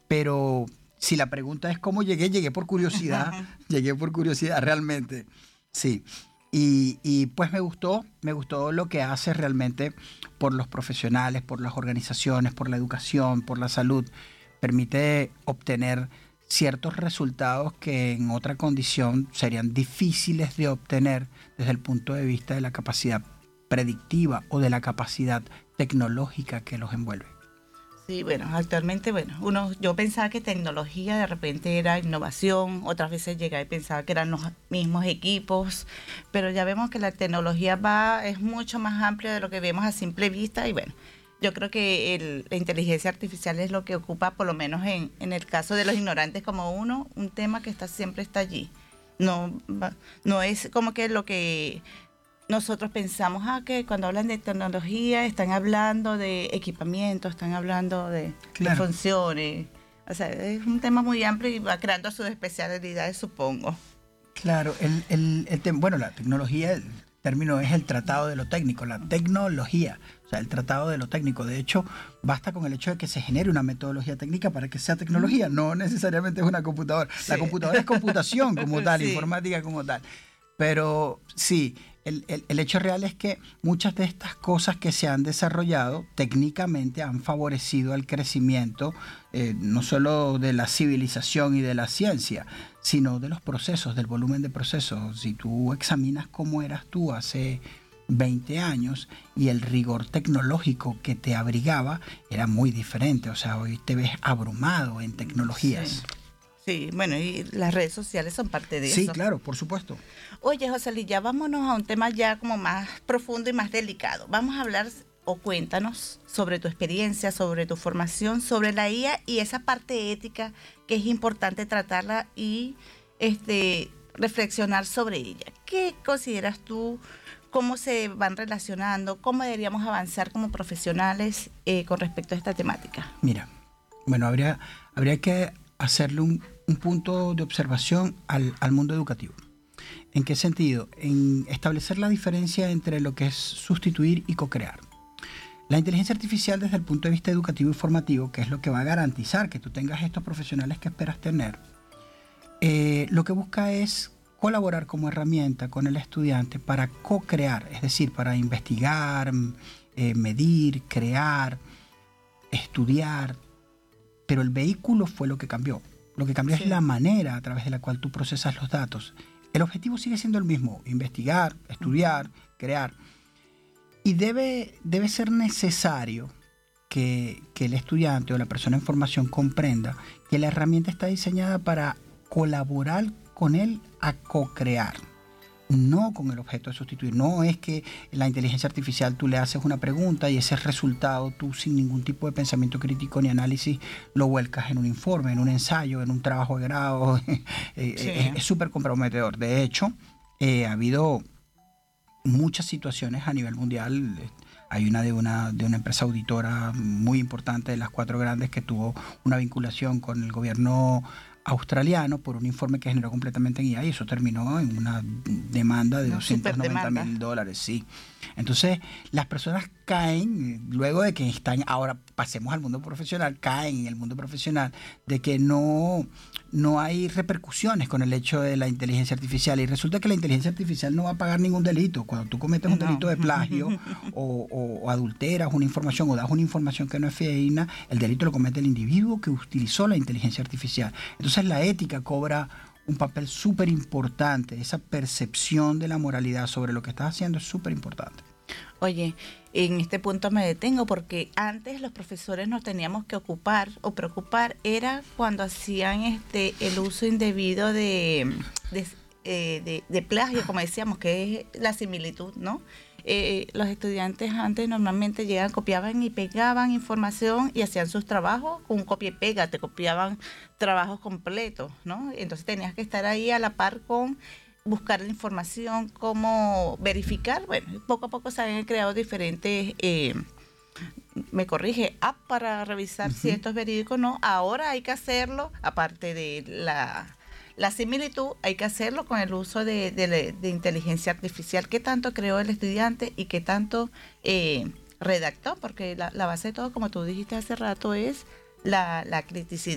pero si la pregunta es cómo llegué por curiosidad, realmente, sí. Y pues me gustó lo que hace realmente por los profesionales, por las organizaciones, por la educación, por la salud. Permite obtener ciertos resultados que en otra condición serían difíciles de obtener desde el punto de vista de la capacidad predictiva o de la capacidad tecnológica que los envuelve. Sí, bueno, actualmente, yo pensaba que tecnología de repente era innovación, otras veces llegaba y pensaba que eran los mismos equipos, pero ya vemos que la tecnología es mucho más amplia de lo que vemos a simple vista y bueno, yo creo que la inteligencia artificial es lo que ocupa, por lo menos en el caso de los ignorantes como uno, un tema que siempre está allí. No es como que lo que nosotros pensamos, que cuando hablan de tecnología están hablando de equipamiento, están hablando de funciones. O sea, es un tema muy amplio y va creando sus especialidades, supongo. Claro, la tecnología, el término es el tratado de lo técnico, la tecnología, o sea, el tratado de lo técnico. De hecho, basta con el hecho de que se genere una metodología técnica para que sea tecnología, no necesariamente es una computadora. Sí. La computadora es computación como tal, sí. Informática como tal. Pero sí, el hecho real es que muchas de estas cosas que se han desarrollado técnicamente han favorecido el crecimiento no solo de la civilización y de la ciencia, sino de los procesos, del volumen de procesos. Si tú examinas cómo eras tú hace 20 años y el rigor tecnológico que te abrigaba era muy diferente. O sea, hoy te ves abrumado en tecnologías. Sí. Sí, bueno, y las redes sociales son parte de eso. Sí, claro, por supuesto. Oye, Josely, ya vámonos a un tema ya como más profundo y más delicado. Vamos a hablar, o cuéntanos, sobre tu experiencia, sobre tu formación, sobre la IA y esa parte ética que es importante tratarla y reflexionar sobre ella. ¿Qué consideras tú? ¿Cómo se van relacionando? ¿Cómo deberíamos avanzar como profesionales con respecto a esta temática? Mira, bueno, habría que hacerle un punto de observación al mundo educativo. ¿En qué sentido? En establecer la diferencia entre lo que es sustituir y co-crear. La inteligencia artificial desde el punto de vista educativo y formativo, que es lo que va a garantizar que tú tengas estos profesionales que esperas tener, lo que busca es colaborar como herramienta con el estudiante para co-crear, es decir, para investigar, medir, crear, estudiar, pero el vehículo fue lo que cambió. Lo que cambió es la manera a través de la cual tú procesas los datos. El objetivo sigue siendo el mismo, investigar, estudiar, crear. Y debe ser necesario que el estudiante o la persona en formación comprenda que la herramienta está diseñada para colaborar con él a co-crear, no con el objeto de sustituir. No es que la inteligencia artificial tú le haces una pregunta y ese resultado tú sin ningún tipo de pensamiento crítico ni análisis lo vuelcas en un informe, en un ensayo, en un trabajo de grado. Es súper comprometedor. De hecho, ha habido muchas situaciones a nivel mundial. Hay una de una empresa auditora muy importante de las 4 grandes que tuvo una vinculación con el gobierno australiano por un informe que generó completamente en IA y eso terminó en una demanda de $290,000. Sí. Entonces, las personas caen, luego de que están, ahora pasemos al mundo profesional, caen en el mundo profesional de que no hay repercusiones con el hecho de la inteligencia artificial y resulta que la inteligencia artificial no va a pagar ningún delito. Cuando tú cometes un delito de plagio o adulteras una información o das una información que no es fidedigna, el delito lo comete el individuo que utilizó la inteligencia artificial. Entonces la ética cobra un papel súper importante. Esa percepción de la moralidad sobre lo que estás haciendo es súper importante. Oye, en este punto me detengo porque antes los profesores nos teníamos que ocupar o preocupar era cuando hacían el uso indebido de plagio, como decíamos, que es la similitud, ¿no? Los estudiantes antes normalmente llegaban, copiaban y pegaban información y hacían sus trabajos con un copia y pega, te copiaban trabajos completos, ¿no? Entonces tenías que estar ahí a la par con buscar la información, cómo verificar. Bueno, poco a poco se han creado diferentes, me corrige, app para revisar si esto es verídico o no. Ahora hay que hacerlo, aparte de la similitud, hay que hacerlo con el uso de inteligencia artificial. ¿Qué tanto creó el estudiante y qué tanto redactó? Porque la base de todo, como tú dijiste hace rato, es la criticidad.